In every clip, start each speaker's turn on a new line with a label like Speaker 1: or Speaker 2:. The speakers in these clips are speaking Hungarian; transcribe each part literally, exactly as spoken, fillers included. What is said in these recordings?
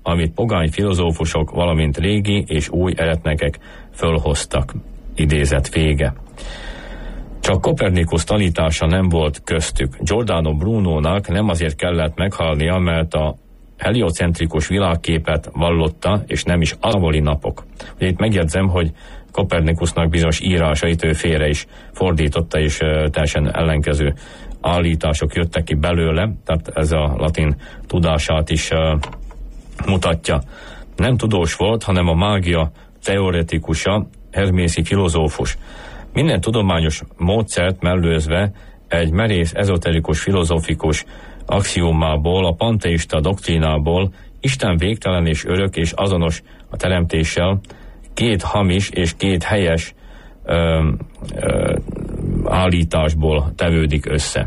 Speaker 1: amit pogány filozófusok, valamint régi és új eretnekek fölhoztak. Idézet vége. Csak Kopernikusz tanítása nem volt köztük. Giordano Brunónak nem azért kellett meghalnia, mert a heliocentrikus világképet vallotta, és nem is távoli napok. Ugye itt megjegyzem, hogy Kopernikusznak bizonyos írásait ő félre is fordította, és uh, teljesen ellenkező állítások jöttek ki belőle, tehát ez a latin tudását is uh, mutatja. Nem tudós volt, hanem a mágia teoretikusa, hermészi filozófus. Minden tudományos módszert mellőzve egy merész, ezoterikus, filozófikus axiomából, a panteista doktrínából, Isten végtelen és örök és azonos a teremtéssel, két hamis és két helyes ö, ö, állításból tevődik össze.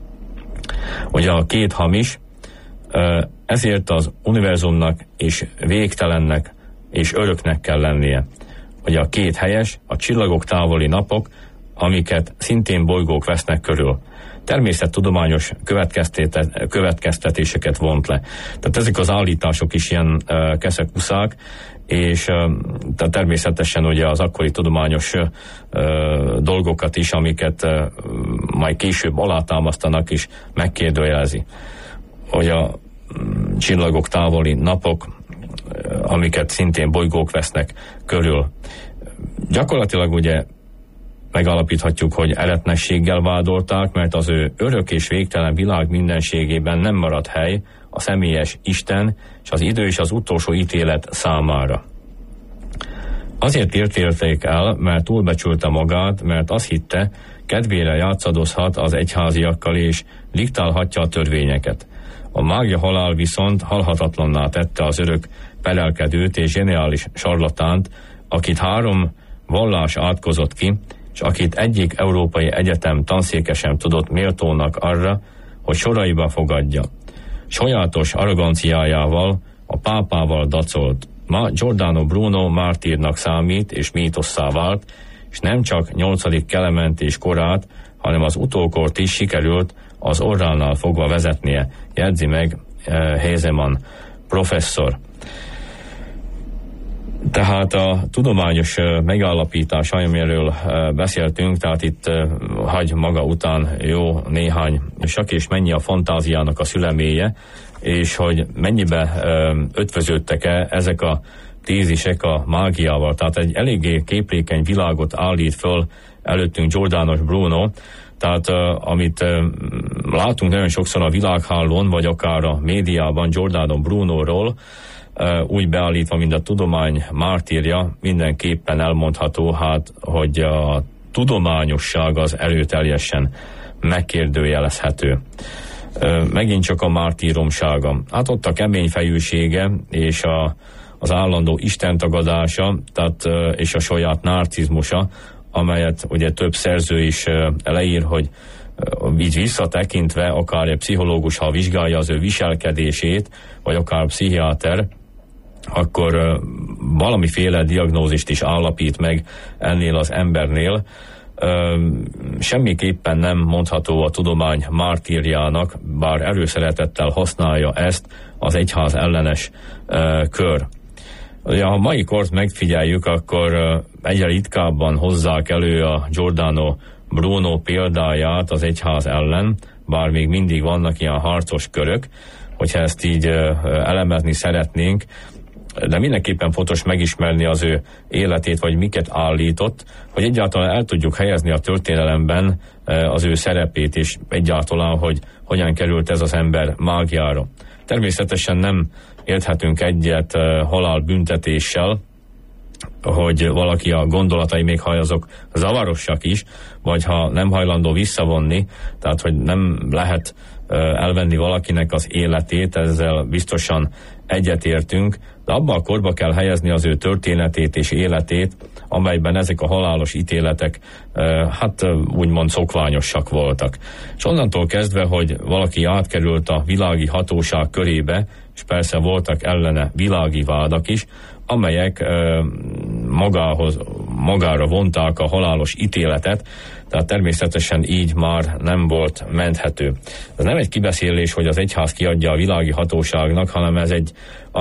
Speaker 1: Ugye a két hamis, ö, ezért az univerzumnak és végtelennek és öröknek kell lennie. Ugye a két helyes, a csillagok távoli napok, amiket szintén bolygók vesznek körül. Természettudományos következtetéseket vont le. Tehát ezek az állítások is ilyen uh, keszekuszák, és uh, tehát természetesen ugye az akkori tudományos uh, dolgokat is, amiket uh, majd később alátámasztanak is megkérdőjelezi. Hogy a um, csillagok távoli napok, uh, amiket szintén bolygók vesznek körül. Gyakorlatilag ugye megállapíthatjuk, hogy eretnességgel vádolták, mert az ő örök és végtelen világ mindenségében nem maradt hely a személyes Isten és az idő és az utolsó ítélet számára. Azért ítélték el, mert túlbecsülte magát, mert azt hitte, kedvére játszadozhat az egyháziakkal és diktálhatja a törvényeket. A mágia halál viszont halhatatlanná tette az örök perelkedőt és zseniális sarlatánt, akit három vallás átkozott ki, és akit egyik európai egyetem tanszéke sem tudott méltónak arra, hogy soraiba fogadja. Sajátos arroganciájával a pápával dacolt. Ma Giordano Bruno mártírnak számít és mítosszá vált, és nem csak nyolcadik Klement és korát, hanem az utókort is sikerült az orránál fogva vezetnie, jegyzi meg eh, Hézeman professzor. Tehát a tudományos megállapítás, amiről beszéltünk, tehát itt hagy maga után jó néhány sak, és mennyi a fantáziának a szülemélye, és hogy mennyibe ötvöződtek-e ezek a tézisek a mágiával. Tehát egy eléggé képlékeny világot állít föl előttünk Giordano Bruno, tehát uh, amit uh, látunk nagyon sokszor a világhálón, vagy akár a médiában Giordano Brunóról, Uh, úgy beállítva, mint a tudomány mártírja, mindenképpen elmondható, hát, hogy a tudományosság az erőteljesen megkérdőjelezhető. Uh, megint csak a mártíromsága. Hát ott a kemény fejűsége és a, az állandó istentagadása, tehát, uh, és a saját narcizmusa, amelyet ugye több szerző is uh, leír, hogy uh, így visszatekintve, akár egy pszichológus, ha vizsgálja az ő viselkedését, vagy akár pszichiáter, akkor uh, valamiféle diagnózist is állapít meg ennél az embernél. Uh, semmiképpen nem mondható a tudomány mártírjának, bár előszeretettel használja ezt az egyház ellenes uh, kör. Ha a mai kort megfigyeljük, akkor uh, egyre ritkábban hozzák elő a Giordano Bruno példáját az egyház ellen, bár még mindig vannak ilyen harcos körök, hogyha ezt így uh, elemezni szeretnénk, de mindenképpen fontos megismerni az ő életét, vagy miket állított, hogy egyáltalán el tudjuk helyezni a történelemben az ő szerepét, és egyáltalán, hogy hogyan került ez az ember mágiára. Természetesen nem érthetünk egyet halálbüntetéssel, hogy valaki a gondolatai, még ha azok zavarosak is, vagy ha nem hajlandó visszavonni, tehát hogy nem lehet elvenni valakinek az életét, ezzel biztosan egyetértünk, de abba a korba kell helyezni az ő történetét és életét, amelyben ezek a halálos ítéletek hát úgymond szokványosak voltak. És onnantól kezdve, hogy valaki átkerült a világi hatóság körébe, és persze voltak ellene világi vádak is, amelyek magához, magára vonták a halálos ítéletet, tehát természetesen így már nem volt menthető. Ez nem egy kibeszélés, hogy az egyház kiadja a világi hatóságnak, hanem ez egy